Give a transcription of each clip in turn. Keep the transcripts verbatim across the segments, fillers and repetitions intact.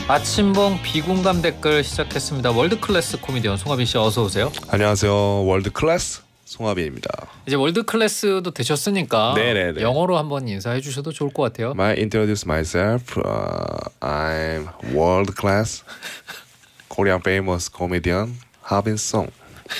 아침봉 비공감 댓글 시작했습니다. 월드클래스 코미디언 송하빈 씨 어서 오세요. 안녕하세요. 월드클래스 송하빈입니다. 이제 월드클래스도 되셨으니까 네네네. 영어로 한번 인사해 주셔도 좋을 것 같아요. I introduce myself. Uh, I'm world class Korean famous comedian 하빈 송.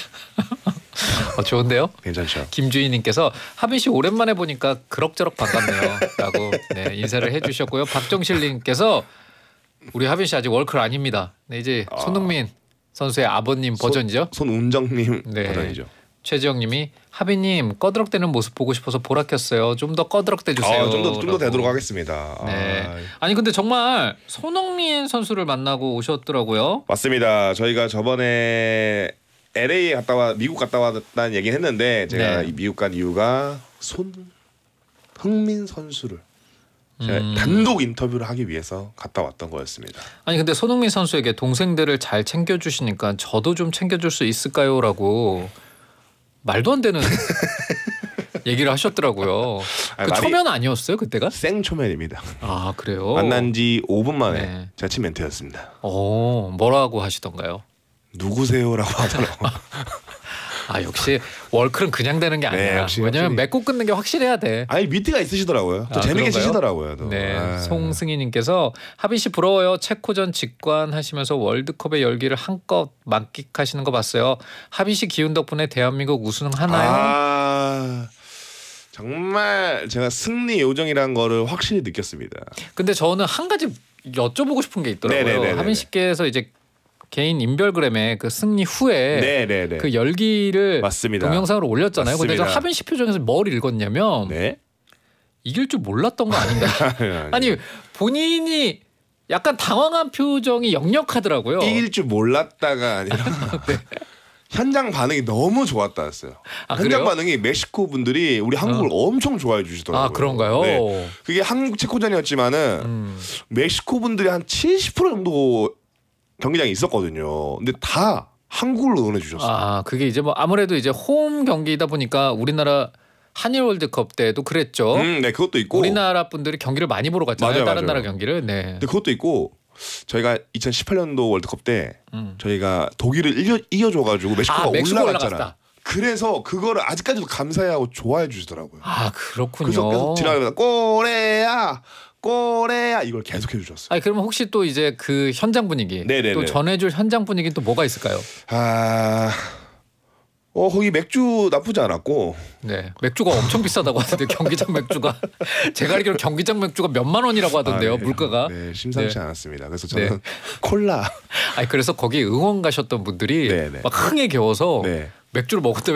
어, 좋은데요? 괜찮죠? 김주희님께서 하빈 씨 오랜만에 보니까 그럭저럭 반갑네요.라고 네, 인사를 해주셨고요. 박정실님께서 우리 하빈 씨 아직 월클 아닙니다. 네, 이제 아... 손흥민 선수의 아버님 손, 버전이죠. 손운정님 네. 버전이죠. 최지영님이 하빈님 꺼드럭대는 모습 보고 싶어서 보라 켰어요. 좀 더 꺼드럭대 주세요. 아, 좀 더 좀 더 되도록 하겠습니다. 네. 아... 아니 근데 정말 손흥민 선수를 만나고 오셨더라고요. 맞습니다. 저희가 저번에 엘에이 갔다 와 미국 갔다 왔다는 얘기는 했는데 제가 네. 미국 간 이유가 손흥민 선수를 제가 음. 단독 인터뷰를 하기 위해서 갔다 왔던 거였습니다. 아니 근데 손흥민 선수에게 동생들을 잘 챙겨주시니까 저도 좀 챙겨줄 수 있을까요?라고 말도 안 되는 얘기를 하셨더라고요. 아니, 그 초면 아니었어요 그때가? 생초면입니다. 아 그래요? 만난 지 오 분 만에 네. 자취 멘트였습니다. 어 뭐라고 하시던가요? 누구세요라고 하더라고. 아 역시 월클은 그냥 되는 게 아니야. 네, 역시, 왜냐면 역시. 맺고 끊는 게 확실해야 돼. 아니 밑에가 있으시더라고요. 또 아, 재밌게 그런가요? 치시더라고요. 또. 네, 아. 송승희님께서 하빈 씨 부러워요. 체코전 직관하시면서 월드컵의 열기를 한껏 만끽하시는 거 봤어요. 하빈 씨 기운 덕분에 대한민국 우승하나요? 아 정말 제가 승리 요정이라는 거를 확실히 느꼈습니다. 근데 저는 한 가지 여쭤보고 싶은 게 있더라고요. 네네네네네. 하빈 씨께서 이제 개인 인별그램에 그 승리 후에 네네네. 그 열기를 맞습니다. 동영상으로 올렸잖아요. 근데 저 맞습니다. 하빈 씨 표정에서 뭘 읽었냐면 네? 이길 줄 몰랐던 거 아닌가? 아니 본인이 약간 당황한 표정이 역력하더라고요. 이길 줄 몰랐다가 아니라 네. 현장 반응이 너무 좋았다였어요. 아, 현장 그래요? 반응이 멕시코 분들이 우리 한국을 어. 엄청 좋아해 주시더라고요. 아 그런가요? 네. 그게 한국 체코전이었지만은 음. 멕시코 분들이 한 칠십 퍼센트 정도 경기장에 있었거든요. 근데 다 한국을 응원해 주셨어요. 아 그게 이제 뭐 아무래도 이제 홈 경기이다 보니까 우리나라 한일 월드컵 때도 그랬죠. 음, 네 그것도 있고 우리나라 분들이 경기를 많이 보러 갔잖아요. 맞아요, 다른 맞아요. 나라 경기를. 네. 근데 그것도 있고 저희가 이천십팔 년도 월드컵 때 음. 저희가 독일을 이겨, 이겨줘가지고 멕시코가 아, 멕시코 올라갔잖아. 올라갔다. 그래서 그거를 아직까지도 감사해하고 좋아해 주시더라고요. 아 그렇군요. 그래서 계속 지나가면서 꼬레야 꼬레야 이걸 계속 해주셨어요. 아니 그러면 혹시 또 이제 그 현장 분위기 네네네. 또 전해줄 현장 분위기 또 뭐가 있을까요? 아, 어 거기 맥주 나쁘지 않았고. 네 맥주가 엄청 비싸다고 하던데 경기장 맥주가 제가 알기로 경기장 맥주가 몇만 원이라고 하던데요. 아, 네. 물가가. 네 심상치 네. 않았습니다. 그래서 저는 네. 콜라. 아니 그래서 거기 응원 가셨던 분들이 네네. 막 흥에 겨워서 네. 맥주를 먹을 때